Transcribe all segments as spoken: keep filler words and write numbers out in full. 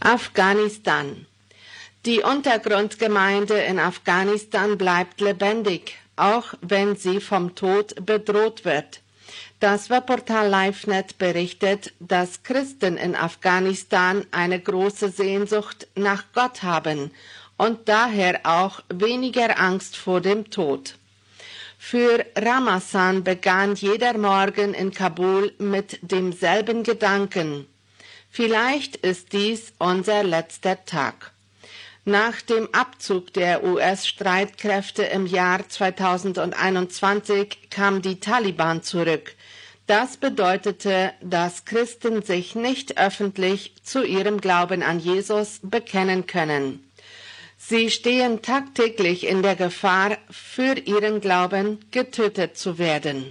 Afghanistan. Die Untergrundgemeinde in Afghanistan bleibt lebendig, auch wenn sie vom Tod bedroht wird. Das Webportal LiveNet berichtet, dass Christen in Afghanistan eine große Sehnsucht nach Gott haben und daher auch weniger Angst vor dem Tod. Für Ramazan begann jeder Morgen in Kabul mit demselben Gedanken: Vielleicht ist dies unser letzter Tag. Nach dem Abzug der U S-Streitkräfte im Jahr zweitausendeinundzwanzig kam die Taliban zurück. Das bedeutete, dass Christen sich nicht öffentlich zu ihrem Glauben an Jesus bekennen können. Sie stehen tagtäglich in der Gefahr, für ihren Glauben getötet zu werden.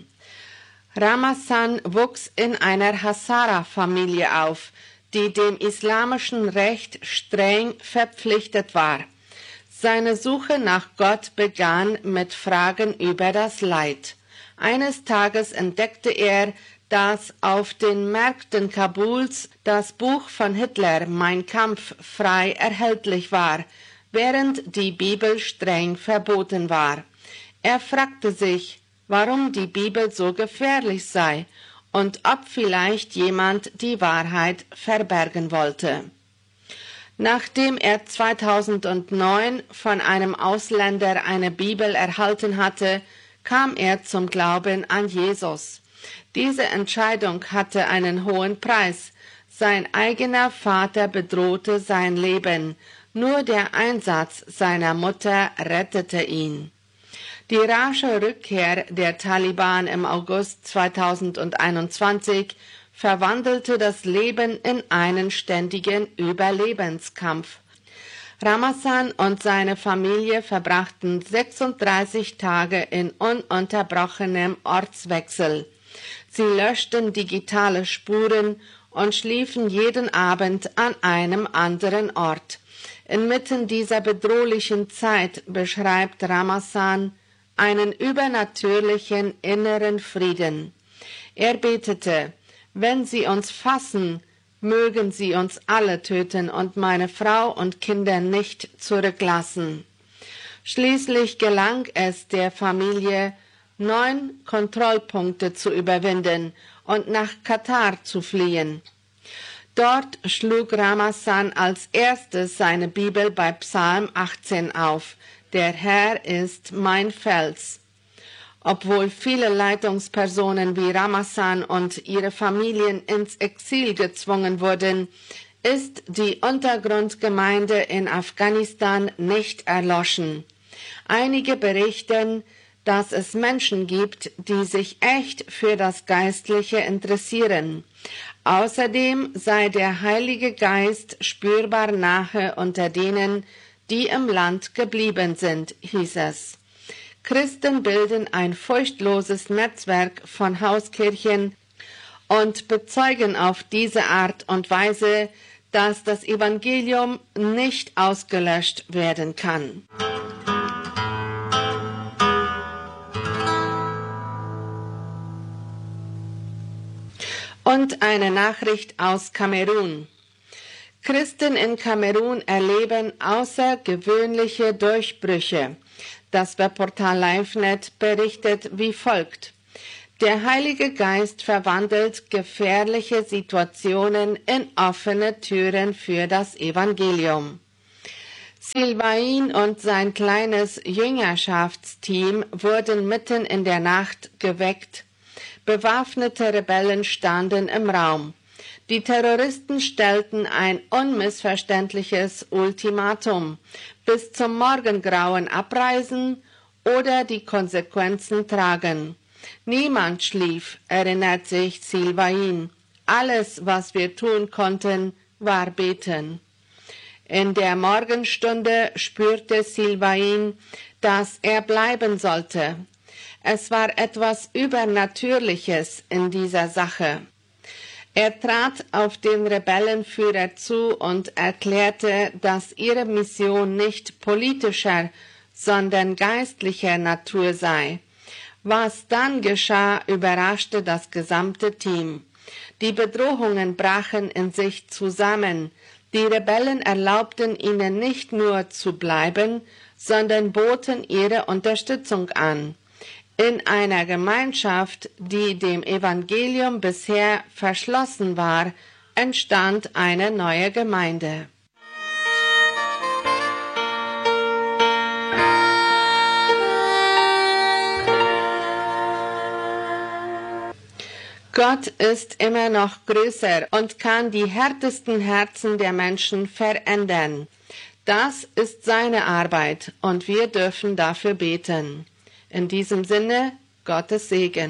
Ramazan wuchs in einer Hazara-Familie auf, die dem islamischen Recht streng verpflichtet war. Seine Suche nach Gott begann mit Fragen über das Leid. Eines Tages entdeckte er, dass auf den Märkten Kabuls das Buch von Hitler, Mein Kampf, frei erhältlich war, während die Bibel streng verboten war. Er fragte sich, warum die Bibel so gefährlich sei und ob vielleicht jemand die Wahrheit verbergen wollte. Nachdem er zweitausendneun von einem Ausländer eine Bibel erhalten hatte, kam er zum Glauben an Jesus. Diese Entscheidung hatte einen hohen Preis. Sein eigener Vater bedrohte sein Leben. Nur der Einsatz seiner Mutter rettete ihn. Die rasche Rückkehr der Taliban im August zweitausendeinundzwanzig verwandelte das Leben in einen ständigen Überlebenskampf. Ramazan und seine Familie verbrachten sechsunddreißig Tage in ununterbrochenem Ortswechsel. Sie löschten digitale Spuren und schliefen jeden Abend an einem anderen Ort. Inmitten dieser bedrohlichen Zeit beschreibt Ramazan einen übernatürlichen inneren Frieden. Er betete: Wenn sie uns fassen, mögen sie uns alle töten und meine Frau und Kinder nicht zurücklassen. Schließlich gelang es der Familie, neun Kontrollpunkte zu überwinden und nach Katar zu fliehen. Dort schlug Ramazan als erstes seine Bibel bei Psalm achtzehn auf: Der Herr ist mein Fels. Obwohl viele Leitungspersonen wie Ramazan und ihre Familien ins Exil gezwungen wurden, ist die Untergrundgemeinde in Afghanistan nicht erloschen. Einige berichten, dass es Menschen gibt, die sich echt für das Geistliche interessieren. Außerdem sei der Heilige Geist spürbar nahe unter denen, die im Land geblieben sind, hieß es. Christen bilden ein furchtloses Netzwerk von Hauskirchen und bezeugen auf diese Art und Weise, dass das Evangelium nicht ausgelöscht werden kann. Und eine Nachricht aus Kamerun. Christen in Kamerun erleben außergewöhnliche Durchbrüche. Das Webportal LiveNet berichtet wie folgt: Der Heilige Geist verwandelt gefährliche Situationen in offene Türen für das Evangelium. Sylvain und sein kleines Jüngerschaftsteam wurden mitten in der Nacht geweckt. Bewaffnete Rebellen standen im Raum. Die Terroristen stellten ein unmissverständliches Ultimatum: bis zum Morgengrauen abreisen oder die Konsequenzen tragen. Niemand schlief, erinnert sich Sylvain. Alles, was wir tun konnten, war beten. In der Morgenstunde spürte Sylvain, dass er bleiben sollte. Es war etwas Übernatürliches in dieser Sache. Er trat auf den Rebellenführer zu und erklärte, dass ihre Mission nicht politischer, sondern geistlicher Natur sei. Was dann geschah, überraschte das gesamte Team. Die Bedrohungen brachen in sich zusammen. Die Rebellen erlaubten ihnen nicht nur zu bleiben, sondern boten ihre Unterstützung an. In einer Gemeinschaft, die dem Evangelium bisher verschlossen war, entstand eine neue Gemeinde. Gott ist immer noch größer und kann die härtesten Herzen der Menschen verändern. Das ist seine Arbeit und wir dürfen dafür beten. In diesem Sinne, Gottes Segen.